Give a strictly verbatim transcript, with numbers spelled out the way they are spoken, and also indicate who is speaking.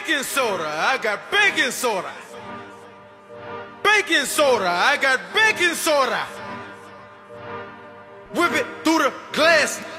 Speaker 1: baking soda. I got baking soda. Baking soda. I got baking soda. Whip it through the glass.